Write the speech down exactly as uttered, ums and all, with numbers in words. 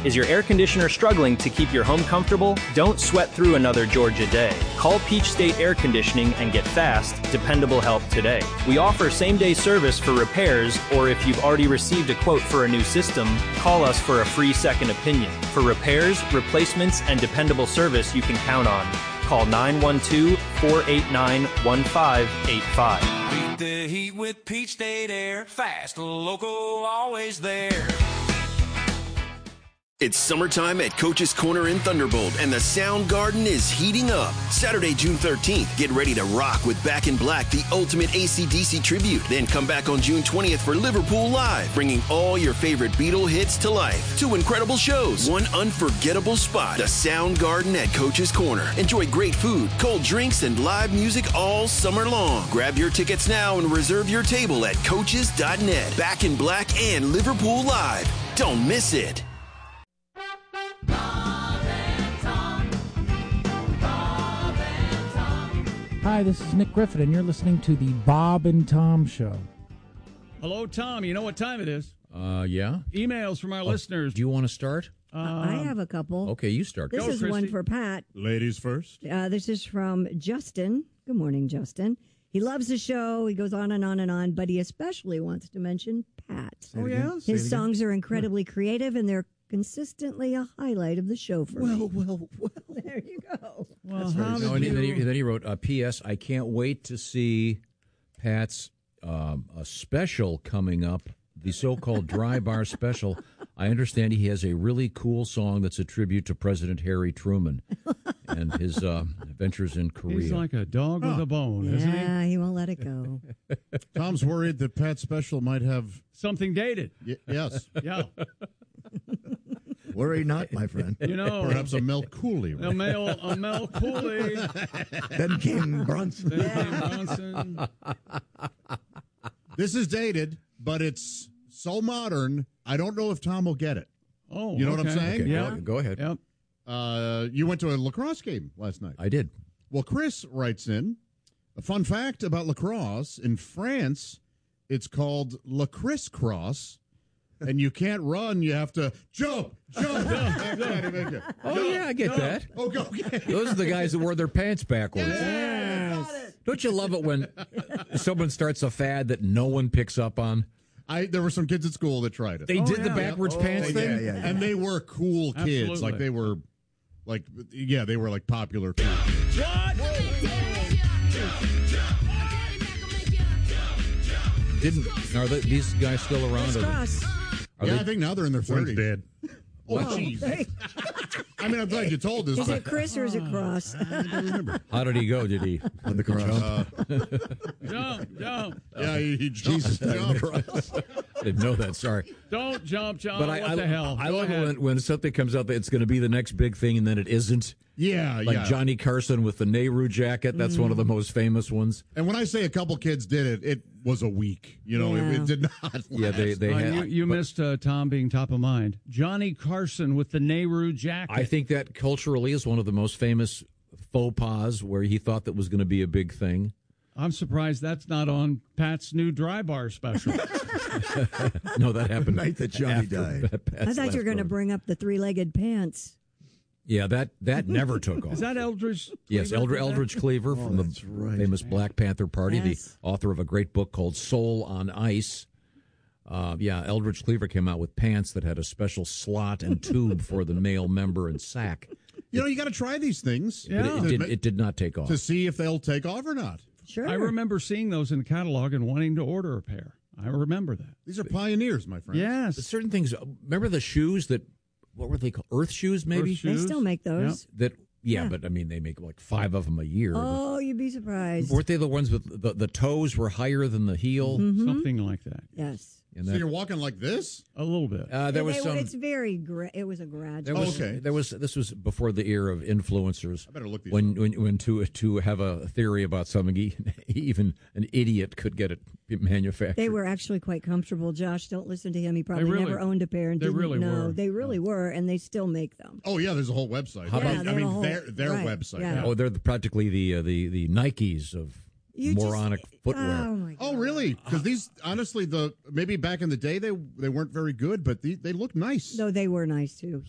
Is your air conditioner struggling to keep your home comfortable? Don't sweat through another Georgia day. Call Peach State Air Conditioning and get fast, dependable help today. We offer same-day service for repairs, or if you've already received a quote for a new system, call us for a free second opinion. For repairs, replacements, and dependable service you can count on, call nine one two, four eight nine, one five eight five. Beat the heat with Peach State Air. Fast, local, always there. It's summertime at Coach's Corner in Thunderbolt, and the Sound Garden is heating up. Saturday, June thirteenth, get ready to rock with Back in Black, the ultimate A C D C tribute. Then come back on June twentieth for Liverpool Live, bringing all your favorite Beatle hits to life. Two incredible shows, one unforgettable spot. The Sound Garden at Coach's Corner. Enjoy great food, cold drinks, and live music all summer long. Grab your tickets now and reserve your table at coaches dot net. Back in Black and Liverpool Live. Don't miss it. Hi, this is Nick Griffin, and you're listening to the Bob and Tom Show. Hello, Tom. You know what time it is? Uh, yeah. Emails from our Oh, listeners. Do you want to start? Um, I have a couple. Okay, you start. This Go, is Christy. one for Pat. Ladies first. Uh, this is from Justin. Good morning, Justin. He loves the show. He goes on and on and on, but he especially wants to mention Pat. Oh, yeah? Say His it again. songs are incredibly creative, and they're consistently a highlight of the show for me. Well, well, well. There you go. well, very how nice. did No, and you... then, he, then he wrote, uh, P S. I can't wait to see Pat's um, a special coming up, the so-called Dry Bar Special. I understand he has a really cool song that's a tribute to President Harry Truman and his uh, adventures in Korea. He's like a dog with a bone, isn't he? Yeah, he won't let it go. Tom's worried that Pat's special might have. Something dated. Y- yes. Yeah. Worry not, my friend. You know, Perhaps a Mel Cooley. a Mel, a Mel Cooley. Then came Bronson. Then came Bronson. This is dated, but it's so modern, I don't know if Tom will get it. Oh, You know what I'm okay. saying? Okay, Yeah. go, go ahead. Yep. Uh, you went to a lacrosse game last night. I did. Well, Chris writes in, a fun fact about lacrosse. In France, it's called La Criss Cross, and you can't run. You have to jump, jump, jump. Oh, yeah, I get that. Oh, go, okay. Those are the guys that wore their pants backwards. Yes. Don't you love it when someone starts a fad that no one picks up on? I, there were some kids at school that tried it. They Oh, did the yeah. backwards pants They thing? did. yeah, yeah. And they were cool kids. Absolutely. Like, they were, like, yeah, they were, like, popular kids. Didn't are the, these guys still around? Criss Are they- Cross. are Yeah, they- I think now they're in their thirties. dead. Oh, jeez. Hey, I mean, I'm glad you told us. is but it Chris or is it Cross? I don't remember. How did he go? Did he On the cross. Uh, Jump, jump. yeah, he, he jumped. jumped. I didn't know that. Sorry, Don't jump, John. but I, what I, the hell? I Go love it ahead. when, when something comes out that it's going to be the next big thing, and then it isn't. Yeah, Like yeah. Johnny Carson with the Nehru jacket. That's one of the most famous ones. And when I say a couple kids did it, it was a week. You know, it, Yeah. it did not. Yeah, they they Uh, had. you you but missed uh, Tom being top of mind. Johnny Carson with the Nehru jacket. I think that culturally is one of the most famous faux pas where he thought that was going to be a big thing. I'm surprised that's not on Pat's new dry bar special. No, that happened The night that Johnny after died. Pat- Pat's I thought you were last going to program. bring up the three-legged pants. Yeah, that that never took off. Is that Eldridge? Yes, Cleaver Eldridge, did that? Eldridge Cleaver from the that's right. famous Black Panther Party, Yes. the author of a great book called Soul on Ice. Uh, yeah, Eldridge Cleaver came out with pants that had a special slot and tube for the male member and sack. You know, you got to try these things Yeah. But it, it did, it did not take off. to see if they'll take off or not. Sure. I remember seeing those in the catalog and wanting to order a pair. I remember that. These are pioneers, my friend. Yes. Certain things. Remember the shoes that? What were they called? Earth shoes, maybe. Earth They shoes? still make those. That. Yeah, Yeah. but I mean, they make like five of them a year. Oh, you'd be surprised. Weren't they the ones with the, the toes were higher than the heel? Mm-hmm. Something like that. Yes. And So that, you're walking like this? A little bit. uh, there They- was they- some. It's very. Gra- it was a gradual. There was, Okay. There was. This was before the era of influencers. I better look these when up. when when to to have a theory about something, e- even an idiot could get it manufactured. They were actually quite comfortable. Josh, don't listen to him. He probably really- never owned a pair and they didn't really know. were. They really were, and they still make them. Oh, yeah, there's a whole website. How I about- mean, Yeah, I they have mean a whole- their, their right, website. yeah. Oh, they're the, practically the uh, the the Nikes of You just- moronic footwear. Oh my god. Oh, really? Because these, honestly, the maybe back in the day they they weren't very good, but the, they look nice. No, they were nice too.